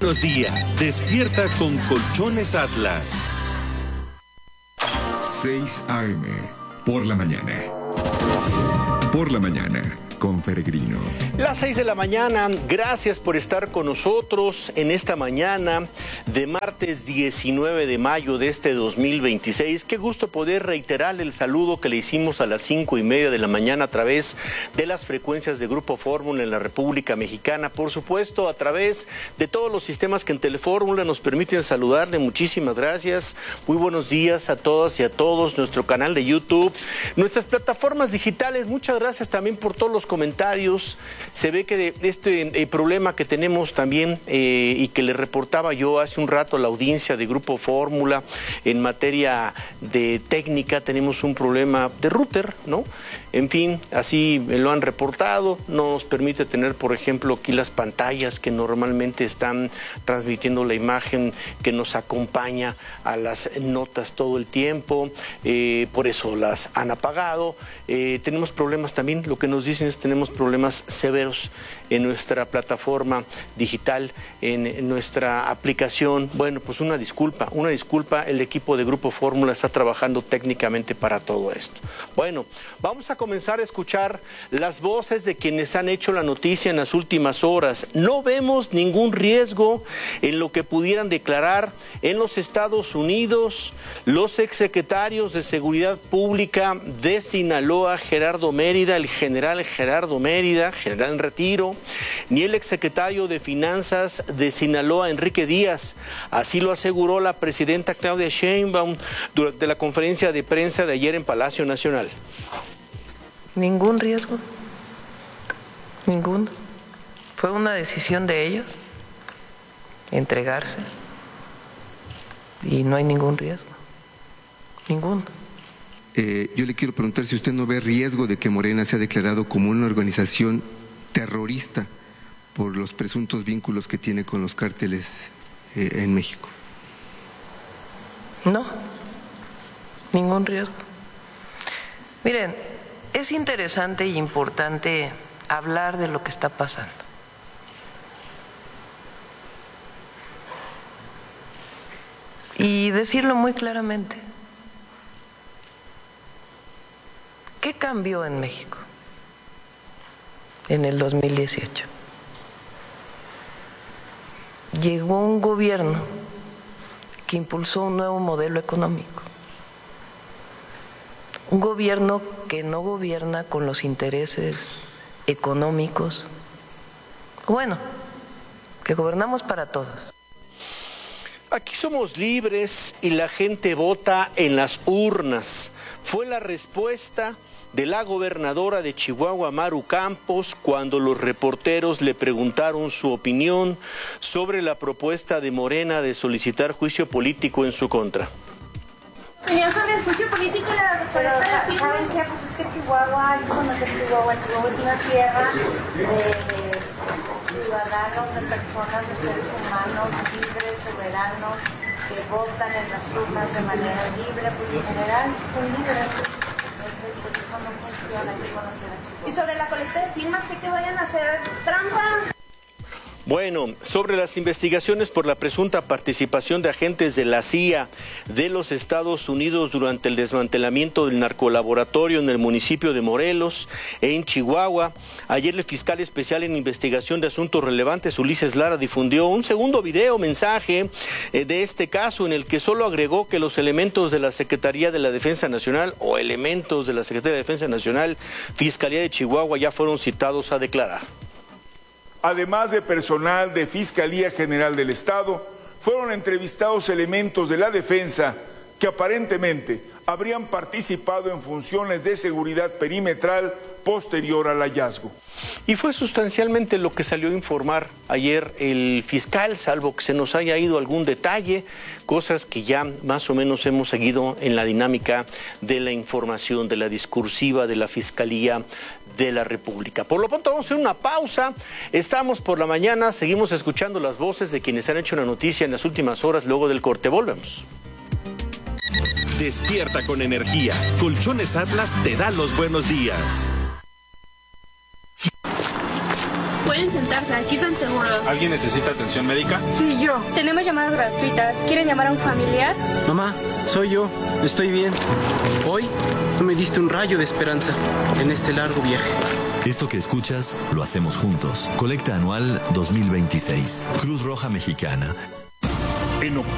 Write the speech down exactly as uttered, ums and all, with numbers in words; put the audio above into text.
buenos días. Despierta con Colchones Atlas. seis a eme por la mañana. Por la mañana. Con Peregrino. Las seis de la mañana, gracias por estar con nosotros en esta mañana de martes diecinueve de mayo de este dos mil veintiséis. Qué gusto poder reiterar el saludo que le hicimos a las cinco y media de la mañana a través de las frecuencias de Grupo Fórmula en la República Mexicana. Por supuesto, a través de todos los sistemas que en Telefórmula nos permiten saludarle. Muchísimas gracias. Muy buenos días a todas y a todos. Nuestro canal de YouTube, nuestras plataformas digitales. Muchas gracias también por todos los comentarios. Se ve que de este eh, problema que tenemos también eh, y que le reportaba yo hace un rato a la audiencia de Grupo Fórmula en materia de técnica, tenemos un problema de router, ¿no? En fin, así me lo han reportado, no nos permite tener, por ejemplo, aquí las pantallas que normalmente están transmitiendo la imagen que nos acompaña a las notas todo el tiempo, eh, por eso las han apagado. Eh, tenemos problemas también, lo que nos dicen es tenemos problemas severos en nuestra plataforma digital, en nuestra aplicación. Bueno, pues una disculpa, una disculpa, el equipo de Grupo Fórmula está trabajando técnicamente para todo esto. Bueno, vamos a comenzar a escuchar las voces de quienes han hecho la noticia en las últimas horas. No vemos ningún riesgo en lo que pudieran declarar en los Estados Unidos los exsecretarios de Seguridad Pública de Sinaloa, Gerardo Mérida, el general Gerardo Mérida, general en retiro, ni el exsecretario de Finanzas de Sinaloa, Enrique Díaz. Así lo aseguró la presidenta Claudia Sheinbaum durante la conferencia de prensa de ayer en Palacio Nacional. Ningún riesgo, ninguno. Fue una decisión de ellos entregarse y no hay ningún riesgo, ninguno. Eh, yo le quiero preguntar si usted no ve riesgo de que Morena sea declarado como una organización terrorista por los presuntos vínculos que tiene con los cárteles eh, en México. No, ningún riesgo. Miren, es interesante y importante hablar de lo que está pasando. Y decirlo muy claramente. ¿Qué cambió en México en el dos mil dieciocho? Llegó un gobierno que impulsó un nuevo modelo económico. Un gobierno que no gobierna con los intereses económicos. Bueno, que gobernamos para todos. Aquí somos libres y la gente vota en las urnas. Fue la respuesta de la gobernadora de Chihuahua, Maru Campos, cuando los reporteros le preguntaron su opinión sobre la propuesta de Morena de solicitar juicio político en su contra. Opinión sobre el juicio político y la Pero, ¿saben qué? Pues es que Chihuahua, hay que conocer Chihuahua. Chihuahua es una tierra de ciudadanos, de personas, de seres humanos, libres, soberanos, que votan en las urnas de manera libre, pues en general son libres. Entonces, pues eso no funciona, hay que conocer a Chihuahua. Y sobre la colecta de firmas, ¿qué que vayan a hacer trampa? Bueno, sobre las investigaciones por la presunta participación de agentes de la C I A de los Estados Unidos durante el desmantelamiento del narcolaboratorio en el municipio de Morelos, en Chihuahua, ayer el fiscal especial en investigación de asuntos relevantes, Ulises Lara, difundió un segundo video mensaje de este caso en el que solo agregó que los elementos de la Secretaría de la Defensa Nacional o elementos de la Secretaría de Defensa Nacional, Fiscalía de Chihuahua, ya fueron citados a declarar. Además de personal de Fiscalía General del Estado, fueron entrevistados elementos de la defensa que aparentemente habrían participado en funciones de seguridad perimetral posterior al hallazgo. Y fue sustancialmente lo que salió a informar ayer el fiscal, salvo que se nos haya ido algún detalle, cosas que ya más o menos hemos seguido en la dinámica de la información, de la discursiva de la Fiscalía de la República. Por lo pronto vamos a hacer una pausa, estamos por la mañana, seguimos escuchando las voces de quienes han hecho la noticia en las últimas horas, luego del corte volvemos. Despierta con energía, Colchones Atlas te da los buenos días. Pueden sentarse, aquí están seguros. ¿Alguien necesita atención médica? Sí, yo. Tenemos llamadas gratuitas. ¿Quieren llamar a un familiar? Mamá, soy yo. Estoy bien. Hoy tú me diste un rayo de esperanza en este largo viaje. Esto que escuchas, lo hacemos juntos. Colecta anual dos mil veintiséis. Cruz Roja Mexicana. En octubre.